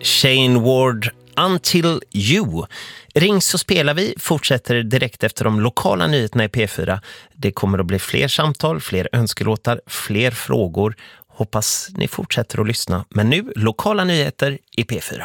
Shane Ward, Until You. Ring så spelar vi fortsätter direkt efter de lokala nyheterna i P4. Det kommer att bli fler samtal, fler önskelåtar, fler frågor. Hoppas ni fortsätter att lyssna. Men nu lokala nyheter i P4.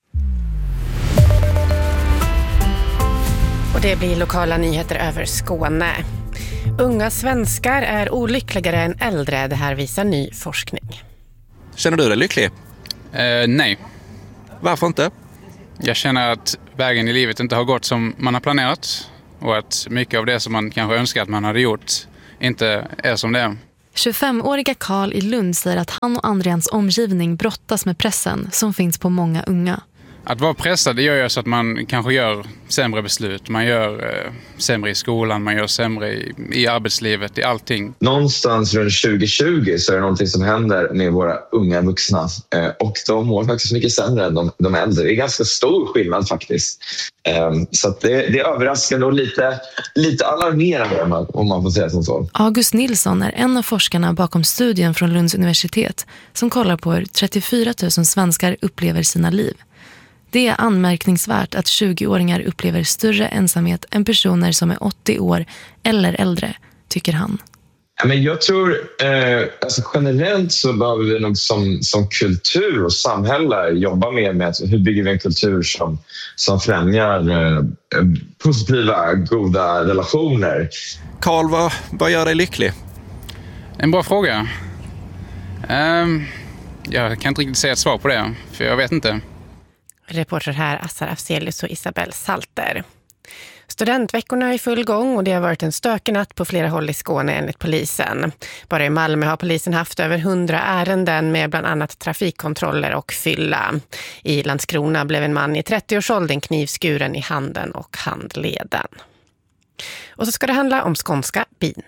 Och det blir lokala nyheter över Skåne. Unga svenskar är olyckligare än äldre, det här visar ny forskning. Känner du dig lycklig? Nej. Varför inte? Jag känner att vägen i livet inte har gått som man har planerat. Och att mycket av det som man kanske önskar att man hade gjort inte är som det är. 25-åriga Karl i Lund säger att han och andra i hans omgivning brottas med pressen som finns på många unga. Att vara pressad, det gör ju så att man kanske gör sämre beslut. Man gör sämre i skolan, man gör sämre i arbetslivet, i allting. Någonstans runt 2020 så är det någonting som händer med våra unga vuxna. Och de mår faktiskt mycket sämre än de äldre. Det är ganska stor skillnad faktiskt. Så att det är överraskande och lite alarmerande om man får säga som så. August Nilsson är en av forskarna bakom studien från Lunds universitet som kollar på hur 34 000 svenskar upplever sina liv. Det är anmärkningsvärt att 20-åringar upplever större ensamhet än personer som är 80 år eller äldre, tycker han. Men jag tror alltså generellt så behöver vi nog som kultur och samhälle jobba med hur bygger vi en kultur som främjar positiva, goda relationer. Karl, vad gör dig lycklig? En bra fråga. Jag kan inte riktigt säga ett svar på det, för jag vet inte. Reporter här Assar Afzelius och Isabel Salter. Studentveckorna är i full gång och det har varit en stökig natt på flera håll i Skåne enligt polisen. Bara i Malmö har polisen haft över 100 ärenden med bland annat trafikkontroller och fylla. I Landskrona blev en man i 30-årsåldern knivskuren i handen och handleden. Och så ska det handla om skånska bin.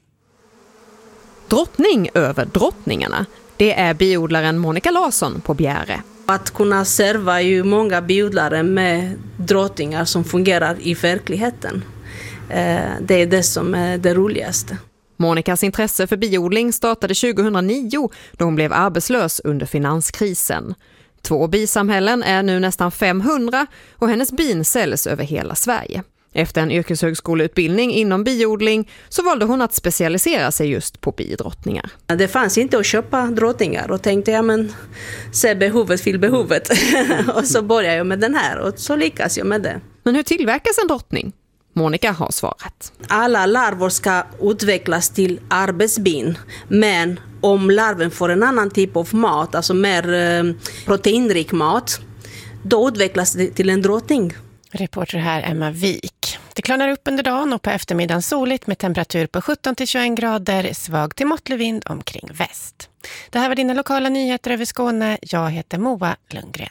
Drottning över drottningarna. Det är biodlaren Monica Larsson på Bjäre. Att kunna serva ju många biodlare med drottningar som fungerar i verkligheten. Det är det som är det roligaste. Monicas intresse för biodling startade 2009 då hon blev arbetslös under finanskrisen. 2 bisamhällen är nu nästan 500 och hennes bin säljs över hela Sverige. Efter en yrkeshögskoleutbildning inom biodling så valde hon att specialisera sig just på bidrottningar. Det fanns inte att köpa drottningar och tänkte se behovet, fyll behovet. Och så började jag med den här och så lyckas jag med det. Men hur tillverkas en drottning? Monica har svarat. Alla larver ska utvecklas till arbetsbin, men om larven får en annan typ av mat, alltså mer proteinrik mat, då utvecklas det till en drottning. Reporter här Emma Wik. Det klarnar upp under dagen och på eftermiddagen soligt med temperatur på 17-21 grader, svag till måttlig vind omkring väst. Det här var dina lokala nyheter över Skåne. Jag heter Moa Lundgren.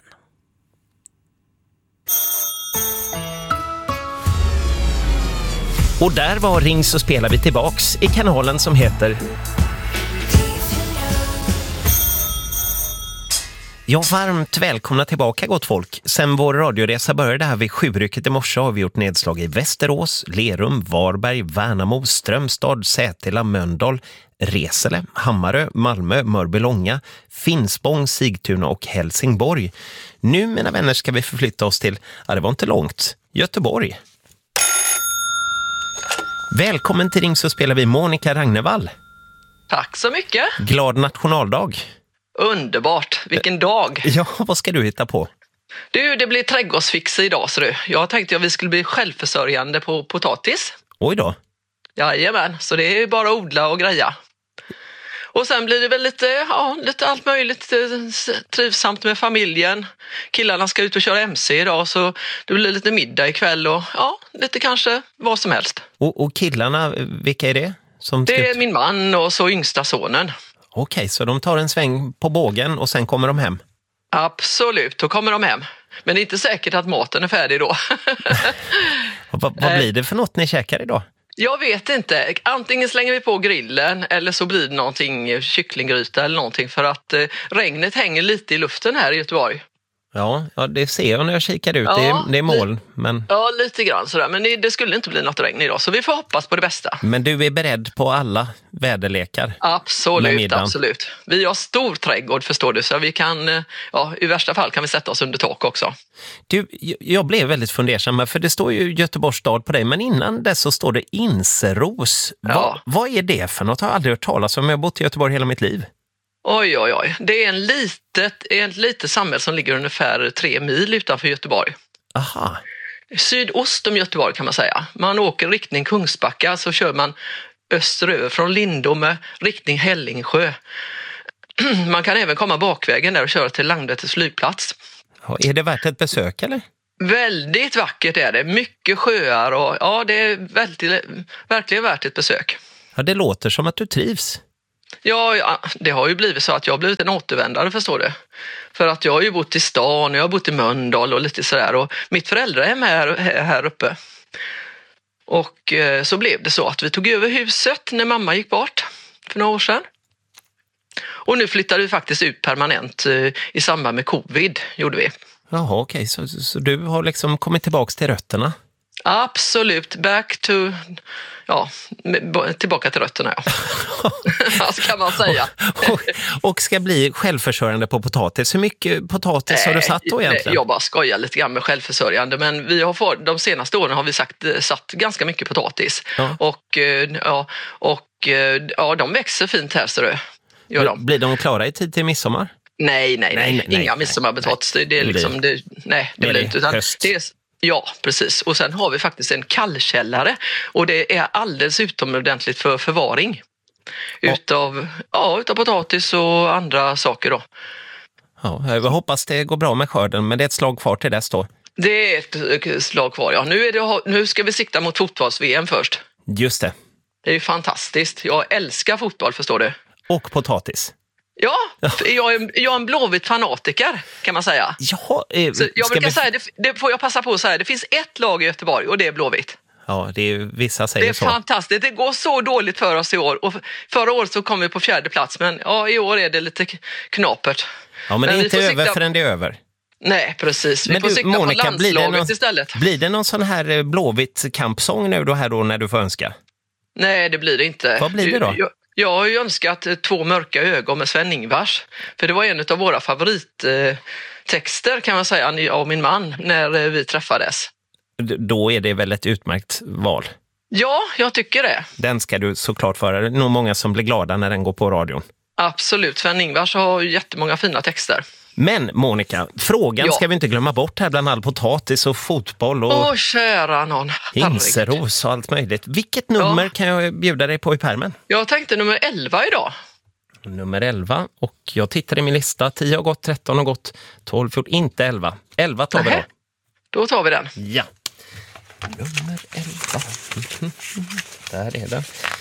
Och där var Ring så spelar vi tillbaks i kanalen som heter... Ja, varmt välkomna tillbaka gott folk. Sen vår radioresa började här vid 7-rycket i morse har vi gjort nedslag i Västerås, Lerum, Varberg, Värnamo, Strömstad, Sätila, Mölndal, Resele, Hammarö, Malmö, Mörbylånga, Finspång, Sigtuna och Helsingborg. Nu, mina vänner, ska vi förflytta oss till, det var inte långt, Göteborg. Välkommen till Ring så spelar vi Monica Ragnevall. Tack så mycket. Glad nationaldag. Underbart, vilken dag. Ja, vad ska du hitta på? Du, det blir trädgårdsfixe idag, så du. Jag tänkte att vi skulle bli självförsörjande på potatis. Oj då. Jajamän, så det är bara att odla och greja. Och sen blir det väl lite allt möjligt trivsamt med familjen. Killarna ska ut och köra MC idag, så det blir lite middag ikväll och lite kanske vad som helst. Och killarna, vilka är det? Det är min man och så yngsta sonen. Okej, så de tar en sväng på bågen och sen kommer de hem? Absolut, då kommer de hem. Men det är inte säkert att maten är färdig då. Vad blir det för något ni käkar idag? Jag vet inte. Antingen slänger vi på grillen eller så blir det någonting kycklinggryta eller någonting för att regnet hänger lite i luften här i Göteborg. Ja, det ser jag när jag kikar ut. Ja, det är moln. Men... Ja, lite grann sådär. Men det skulle inte bli något regn idag, så vi får hoppas på det bästa. Men du är beredd på alla väderlekar? Absolut. Vi har stor trädgård, förstår du, så vi kan, i värsta fall kan vi sätta oss under tak också. Du, jag blev väldigt fundersam, för det står ju Göteborgs stad på dig, men innan dess så står det Inseros. Ja. Vad är det för något? Jag har aldrig hört talas om. Jag har bott i Göteborg hela mitt liv. Oj. Det är ett litet samhälle som ligger ungefär 3 mil utanför Göteborg. Aha. Sydost om Göteborg kan man säga. Man åker riktning Kungsbacka, så kör man österöver från Lindome, riktning Hällingsjö. Man kan även komma bakvägen där och köra till Landvetters flygplats. Ja, är det värt ett besök eller? Väldigt vackert är det. Mycket sjöar och det är verkligen värt ett besök. Ja, det låter som att du trivs. Ja, det har ju blivit så att jag har blivit en återvändare, förstår du. För att jag har ju bott i stan, jag har bott i Mölndal och lite sådär. Och mitt föräldrahem är här uppe. Och så blev det så att vi tog över huset när mamma gick bort för några år sedan. Och nu flyttade vi faktiskt ut permanent i samband med covid, gjorde vi. Jaha, okej. Så du har liksom kommit tillbaka till rötterna? Absolut, tillbaka till rötterna, ja. Vad ska man säga? och ska bli självförsörjande på potatis. Hur mycket potatis har du satt då egentligen? Jag bara skojar lite grann med självförsörjande, men vi har de senaste åren har vi satt ganska mycket potatis. Ja. Och de växer fint här, så det gör de. Blir de klara i tid till midsommar? Nej. Inga midsommarpotatis. Det är liksom det blir inte, utan ja, precis. Och sen har vi faktiskt en kallkällare, och det är alldeles utomordentligt för förvaring utav potatis och andra saker då. Ja, jag hoppas det går bra med skörden, men det är ett slag kvar till dess då. Det är ett slag kvar, ja. Nu ska vi sikta mot fotbolls-VM först. Just det. Det är ju fantastiskt. Jag älskar fotboll, förstår du. Och potatis. Ja, jag är en blåvitt fanatiker, kan man säga. Ja, så jag brukar säga, det får jag passa på att säga, det finns ett lag i Göteborg och det är blåvitt. Ja, det är vissa säger så. Det är fantastiskt. Det går så dåligt för oss i år. Och förra året så kom vi på 4:e plats, men i år är det lite knapert. Ja, men det är inte över förrän det är över. Nej, precis. Vi får sikta på landslaget istället. Blir det någon sån här blåvitt kampsång nu då när du får önska? Nej, det blir det inte. Vad blir det då? Jag har ju önskat 2 mörka ögon med Sven-Ingvars. För det var en av våra favorittexter, kan man säga, av min man när vi träffades. Då är det väl ett utmärkt val? Ja, jag tycker det. Den ska du såklart föra. Det är nog många som blir glada när den går på radion. Absolut. Sven-Ingvars har jättemånga fina texter. Men Monica, frågan ska vi inte glömma bort här bland all potatis och fotboll och kära någon. Inseros och allt möjligt. Vilket nummer kan jag bjuda dig på i pärmen? Jag tänkte nummer 11 idag. Nummer 11, och jag tittar i min lista. 10 har gått, 13 har gått, 12, 14, inte 11. 11 tar vi då. Då tar vi den. Ja. Nummer 11. Där är den.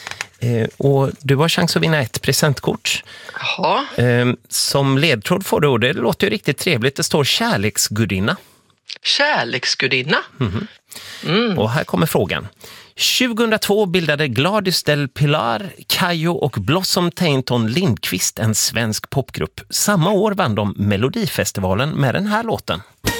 Och du har chans att vinna ett presentkort. Jaha. Som ledtråd får du, det låter ju riktigt trevligt. Det står kärleksgudinna. Kärleksgudinna? Och här kommer frågan. 2002 bildade Gladys del Pilar, Kayo och Blossom Tainton Lindqvist en svensk popgrupp. Samma år vann de Melodifestivalen med den här låten.